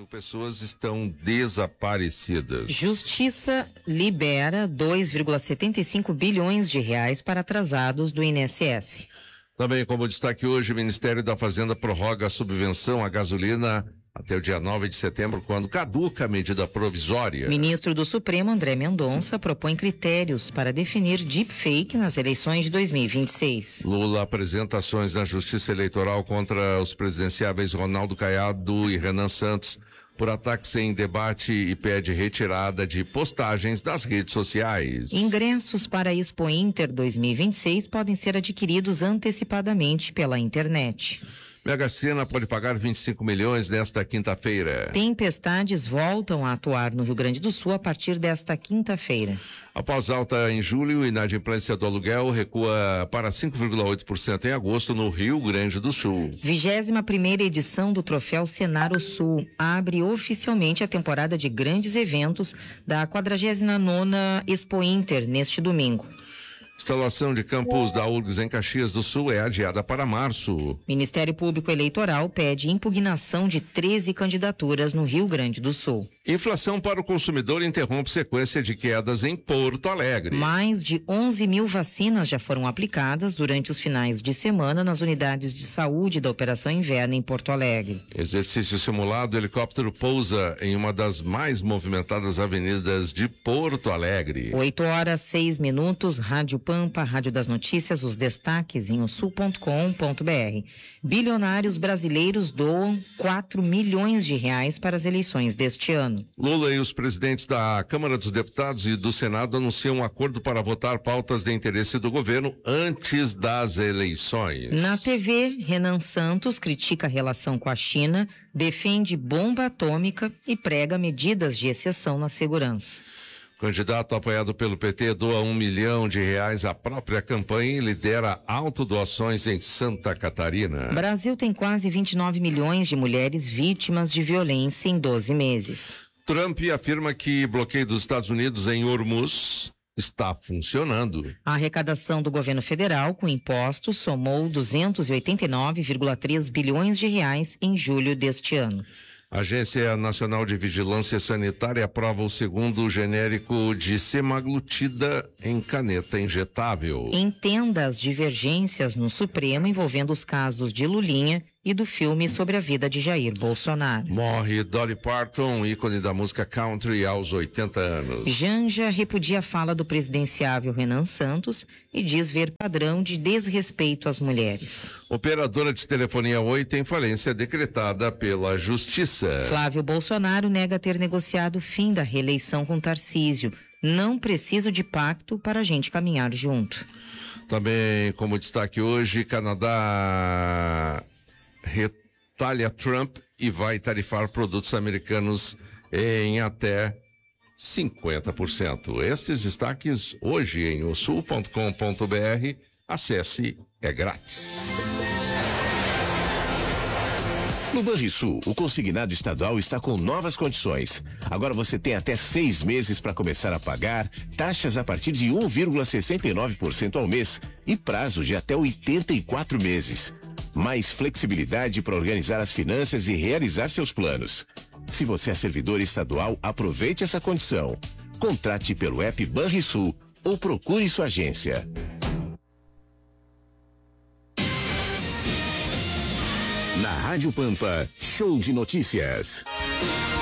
pessoas estão desaparecidas. Justiça libera 2,75 bilhões de reais para atrasados do INSS. Também, como destaque hoje, o Ministério da Fazenda prorroga a subvenção à gasolina até o dia 9 de setembro, quando caduca a medida provisória. Ministro do Supremo, André Mendonça, propõe critérios para definir deepfake nas eleições de 2026. Lula apresenta ações na Justiça Eleitoral contra os presidenciáveis Ronaldo Caiado e Renan Santos por ataques em debate e pede retirada de postagens das redes sociais. Ingressos para a Expo Inter 2026 podem ser adquiridos antecipadamente pela internet. Mega Sena pode pagar 25 milhões nesta quinta-feira. Tempestades voltam a atuar no Rio Grande do Sul a partir desta quinta-feira. Após alta em julho, a inadimplência do aluguel recua para 5,8% em agosto no Rio Grande do Sul. 21ª edição do Troféu Senaro Sul abre oficialmente a temporada de grandes eventos da 49ª Expo Inter neste domingo. Instalação de campus da URGS em Caxias do Sul é adiada para março. Ministério Público Eleitoral pede impugnação de 13 candidaturas no Rio Grande do Sul. Inflação para o consumidor interrompe sequência de quedas em Porto Alegre. Mais de 11 mil vacinas já foram aplicadas durante os finais de semana nas unidades de saúde da Operação Inverno em Porto Alegre. Exercício simulado, helicóptero pousa em uma das mais movimentadas avenidas de Porto Alegre. 8h06, Rádio Pampa, Rádio das Notícias, os destaques em osul.com.br. Bilionários brasileiros doam 4 milhões de reais para as eleições deste ano. Lula e os presidentes da Câmara dos Deputados e do Senado anunciam um acordo para votar pautas de interesse do governo antes das eleições. Na TV, Renan Santos critica a relação com a China, defende bomba atômica e prega medidas de exceção na segurança. Candidato apoiado pelo PT doa R$1 milhão à própria campanha e lidera autodoações em Santa Catarina. Brasil tem quase 29 milhões de mulheres vítimas de violência em 12 meses. Trump afirma que bloqueio dos Estados Unidos em Hormuz está funcionando. A arrecadação do governo federal com impostos somou 289,3 bilhões de reais em julho deste ano. A Agência Nacional de Vigilância Sanitária aprova o segundo genérico de semaglutida em caneta injetável. Entenda as divergências no Supremo envolvendo os casos de Lulinha e do filme sobre a vida de Jair Bolsonaro. Morre Dolly Parton, ícone da música country, aos 80 anos. Janja repudia a fala do presidenciável Renan Santos e diz ver padrão de desrespeito às mulheres. Operadora de telefonia Oi tem falência decretada pela Justiça. Flávio Bolsonaro nega ter negociado o fim da reeleição com Tarcísio. Não preciso de pacto para a gente caminhar junto. Também, como destaque hoje, Canadá retalha Trump e vai tarifar produtos americanos em até 50%. Estes destaques hoje em osul.com.br. Acesse, é grátis. No Banrisul, o consignado estadual está com novas condições. Agora você tem até 6 meses para começar a pagar, taxas a partir de 1,69% ao mês e prazo de até 84 meses. Mais flexibilidade para organizar as finanças e realizar seus planos. Se você é servidor estadual, aproveite essa condição. Contrate pelo app Banrisul ou procure sua agência. Na Rádio Pampa, show de notícias.